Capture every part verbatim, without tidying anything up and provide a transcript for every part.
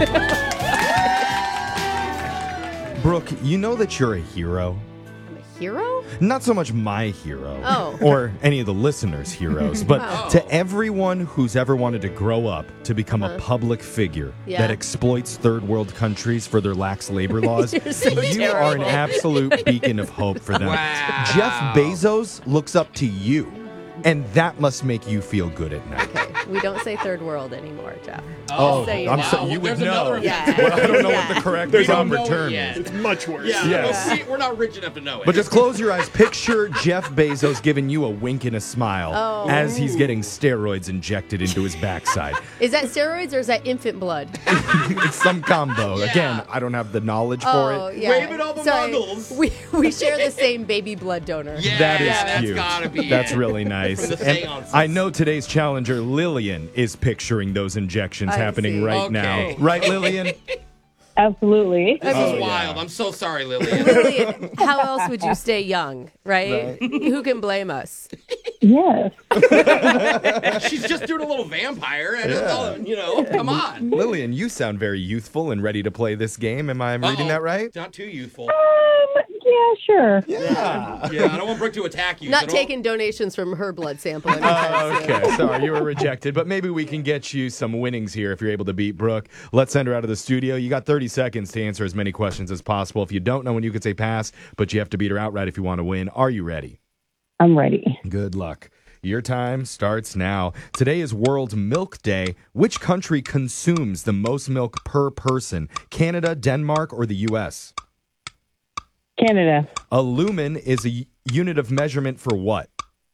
Brooke, you know that you're a hero? I'm a hero? Not so much my hero. Oh. Or any of the listeners' heroes, but Oh. to everyone who's ever wanted to grow up to become a public figure Yeah. that exploits third world countries for their lax labor laws, You're so you are an terrible. absolute beacon of hope for them. Wow. Jeff Bezos looks up to you, and that must make you feel good at night. Okay, we don't say third world anymore, Jeff. Oh, so you I'm know. so you would There's know. another Yeah. offensive Well, I don't know Yeah. what the correct We don't proper know it term yet. is. It's much worse. Yeah, Yes. well, we, we're not rich enough to know it. But just close your eyes. Picture Jeff Bezos giving you a wink and a smile Oh. as he's getting steroids injected into his backside. Is that steroids or is that infant blood? It's some combo. Yeah. Again, I don't have the knowledge Oh, for it. yeah. Waving all the Sorry. muggles. We we share the same baby blood donor. Yeah, That is that's cute. gotta be That's it. really nice. From the And seances. I know today's challenger, Lillian, is picturing those injections I happening see. right Okay. now. Right, Lillian? Absolutely. This Oh, is wild. yeah. I'm so sorry, Lillian. Lillian, how else would you stay young, right? Who can blame us? Yes. She's just doing a little vampire, and it's all, you know, come on. Lillian, you sound very youthful and ready to play this game. Am I reading Uh-oh. that right? Not too youthful. Um, yeah, sure. Yeah. Yeah, I don't want Brooke to attack you. Not so don't- taking donations from her blood sample. Oh, anytime soon. okay. Sorry, you were rejected, but maybe we can get you some winnings here if you're able to beat Brooke. Let's send her out of the studio. You got thirty seconds to answer as many questions as possible. If you don't know when you could say pass, but you have to beat her outright if you want to win. Are you ready? I'm ready. Good luck. Your time starts now. Today is World Milk Day. Which country consumes the most milk per person? Canada, Denmark, or the U S? Canada. A lumen is a u- unit of measurement for what?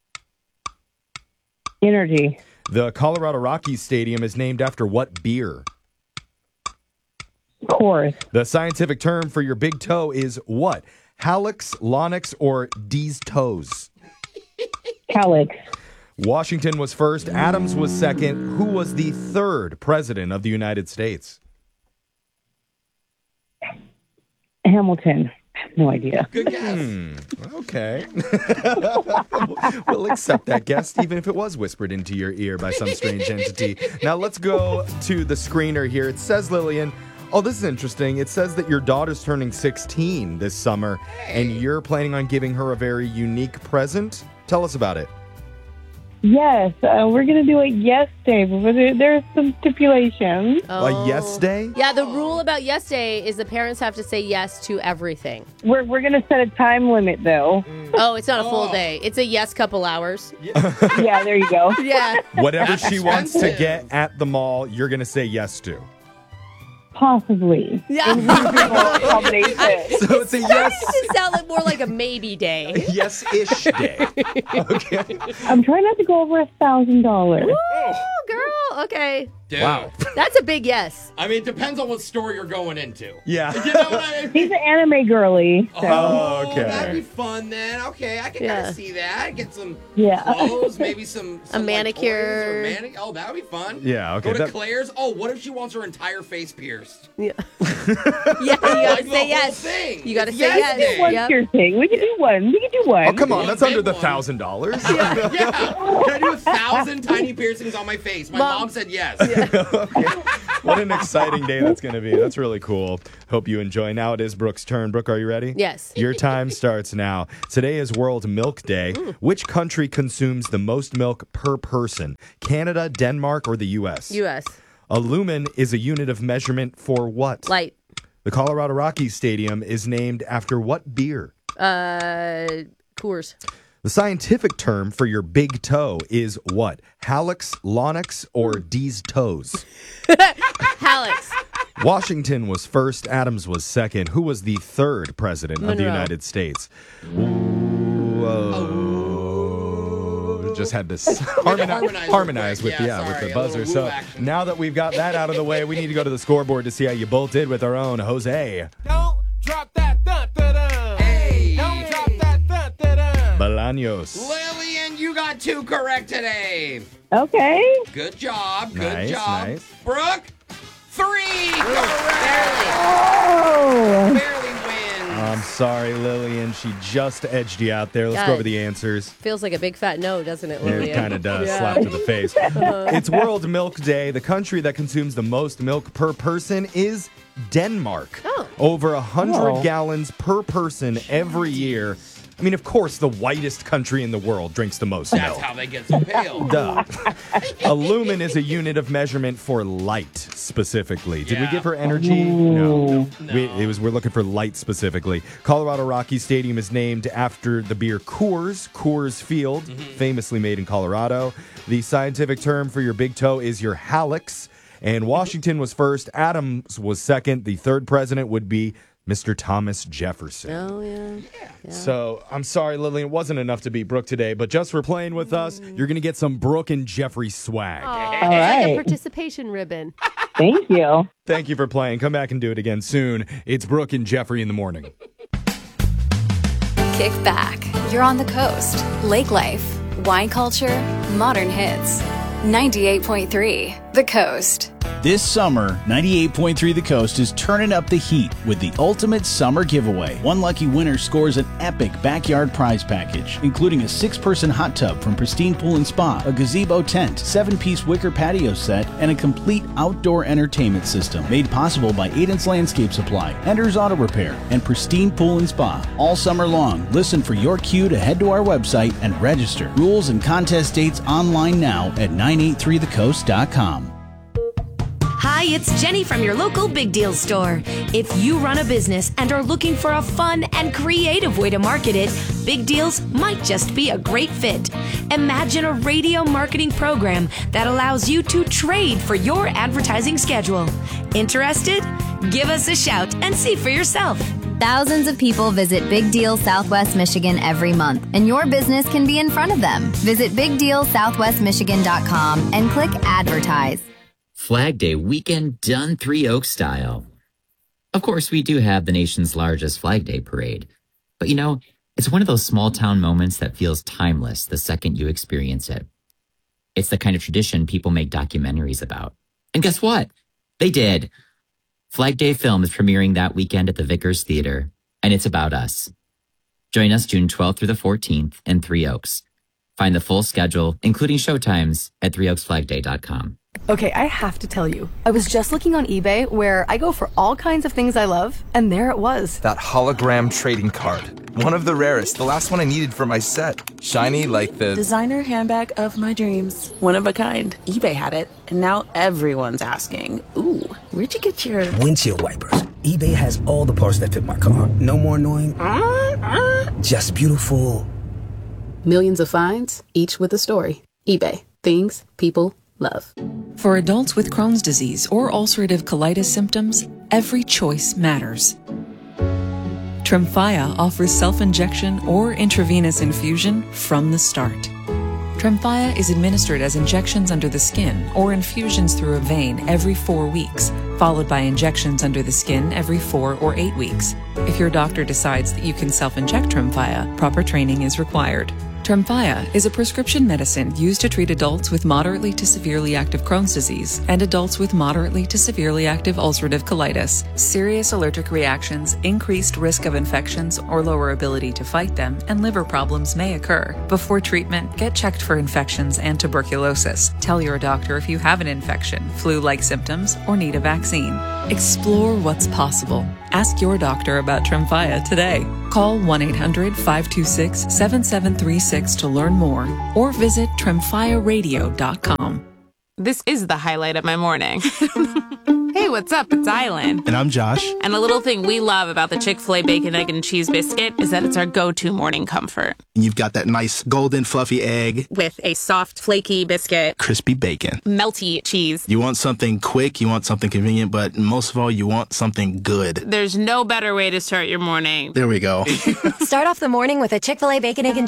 Energy. The Colorado Rockies Stadium is named after what beer? Chorus. The scientific term for your big toe is what? Hallux, Lonix, or D's toes? Calyx. Washington was first. Adams was second. Who was the third president of the United States? Hamilton. I have no idea. Good guess. Hmm. Okay. We'll accept that guess, even if it was whispered into your ear by some strange entity. Now let's go to the screener here. It says, Lillian, oh, this is interesting. It says that your daughter's turning sixteen this summer, and you're planning on giving her a very unique present. Tell us about it. Yes, uh, we're going to do it yes day, but there, there's some stipulations. A yes day? Yeah, the rule about yes day is the parents have to say yes to everything. We're, we're going to set a time limit, though. Oh, it's not a full Oh. day. It's a yes couple hours. Yeah, there you go. Yeah. Whatever That's she wants to expensive. get at the mall, you're going to say yes to. Possibly. Yeah. Combination. So it's a Starting yes, to sound like more like a maybe day. yes-ish day. Okay. I'm trying not to go over a thousand dollars. Oh, girl. Okay. Dude. Wow. That's a big yes. I mean, it depends on what store you're going into. Yeah. You know what I mean? He's an anime girly. So, Oh, okay. That'd be fun then. Okay, I can kind Yeah. of see that. Get some yeah. clothes, maybe some, some like, manicure. toys or mani- oh, that would be fun. Yeah, okay, Go to that- Claire's. Oh, what if she wants her entire face pierced? Yeah. Yeah, you gotta Like the say whole yes. thing. You gotta It's say yes yes. day. One Yep. piercing. We can do one. We can do one. Oh, come on. One That's big under the one. thousand dollars. Yeah. Can I do a thousand tiny piercings on my face? My Mom. mom, said yes. What an exciting day that's going to be. That's really cool. Hope you enjoy. Now it is Brooke's turn. Brooke, are you ready? Yes. Your time starts now. Today is World Milk Day. Which country consumes the most milk per person? Canada, Denmark, or the U S? U S. A lumen is a unit of measurement for what? Light. The Colorado Rockies Stadium is named after what beer? Uh, Coors. The scientific term for your big toe is what? Hallux, Lonix, or D's toes? Hallux. Washington was first, Adams was second. Who was the third president of the Monroe. United States? Whoa. Just had this harmoni- harmonize real harmonize quick. with Yeah, yeah, with sorry, the a little buzzer. woo So action. now that we've got that out of the way, we need to go to the scoreboard to see how you both did with our own Jose Don't drop that dun dun dun. Hey. Don't drop that dun dun dun. Bolaños. Lillian, you got two correct today. Okay. Good job. Good Nice, job. nice. Brooke, three correct. Oh. Barely wins. I'm sorry, Lillian. She just edged you out there. Let's God. go over the answers. Feels like a big fat no, doesn't it, Yeah, Lillian? it kind of does. Yeah. Slap to the face. It's World Milk Day. The country that consumes the most milk per person is Denmark. Oh. Over one hundred Oh. gallons per person every year. I mean, of course, the whitest country in the world drinks the most That's milk. how they get so pale. Duh. A lumen is a unit of measurement for light, specifically. Did we Yeah. give her energy? No. No. We, it was, we're looking for light specifically. Colorado Rockies Stadium is named after the beer Coors, Coors Field, famously made in Colorado. The scientific term for your big toe is your hallux. And Washington was first. Adams was second. The third president would be Mister Thomas Jefferson. Oh, yeah. yeah. So I'm sorry, Lillian, it wasn't enough to beat Brooke today, but just for playing with us, you're going to get some Brooke and Jeffrey swag. Aw, All like a right. participation ribbon. Thank you. Thank you for playing. Come back and do it again soon. It's Brooke and Jeffrey in the morning. Kick back. You're on the coast. Lake life, wine culture, modern hits. ninety-eight point three The Coast. This summer, ninety-eight point three The Coast is turning up the heat with the ultimate summer giveaway. One lucky winner scores an epic backyard prize package, including a six-person hot tub from Pristine Pool and Spa, a gazebo tent, seven-piece wicker patio set, and a complete outdoor entertainment system made possible by Aiden's Landscape Supply, Ender's Auto Repair, and Pristine Pool and Spa. All summer long, listen for your cue to head to our website and register. Rules and contest dates online now at nine eight three the coast dot com. Hi, it's Jenny from your local Big Deal store. If you run a business and are looking for a fun and creative way to market it, Big Deals might just be a great fit. Imagine a radio marketing program that allows you to trade for your advertising schedule. Interested? Give us a shout and see for yourself. Thousands of people visit Big Deal Southwest Michigan every month, and your business can be in front of them. Visit big deal southwest michigan dot com and click Advertise. Flag Day weekend done Three Oaks style. Of course, we do have the nation's largest Flag Day parade. But you know, it's one of those small town moments that feels timeless the second you experience it. It's the kind of tradition people make documentaries about. And guess what? They did. Flag Day Film is premiering that weekend at the Vickers Theater, and it's about us. Join us June twelfth through the fourteenth in Three Oaks. Find the full schedule, including showtimes, at three oaks flag day dot com. Okay, I have to tell you, I was just looking on eBay where I go for all kinds of things I love, and there it was. That hologram trading card. One of the rarest, the last one I needed for my set. Shiny like the... Designer handbag of my dreams. One of a kind. eBay had it, and now everyone's asking, ooh, where'd you get your... Windshield wipers. eBay has all the parts that fit my car. No more annoying. Uh, uh. Just beautiful. Millions of finds, each with a story. eBay. Things people love. For adults with Crohn's disease or ulcerative colitis symptoms, every choice matters. Tremfya offers self-injection or intravenous infusion from the start. Tremfya is administered as injections under the skin or infusions through a vein every four weeks, followed by injections under the skin every four or eight weeks. If your doctor decides that you can self-inject Tremfya, proper training is required. Tremfya is a prescription medicine used to treat adults with moderately to severely active Crohn's disease and adults with moderately to severely active ulcerative colitis. Serious allergic reactions, increased risk of infections or lower ability to fight them, and liver problems may occur. Before treatment, get checked for infections and tuberculosis. Tell your doctor if you have an infection, flu-like symptoms, or need a vaccine. Explore what's possible. Ask your doctor about Tremfya today. Call one eight hundred five two six seven seven three six to learn more or visit tremfya radio dot com. This is the highlight of my morning. Hey, what's up? It's Island. And I'm Josh. And a little thing we love about the Chick-fil-A Bacon, Egg, and Cheese Biscuit is that it's our go-to morning comfort. And you've got that nice golden fluffy egg. With a soft, flaky biscuit. Crispy bacon. Melty cheese. You want something quick, you want something convenient, but most of all, you want something good. There's no better way to start your morning. There we go. Start off the morning with a Chick-fil-A Bacon, Egg, and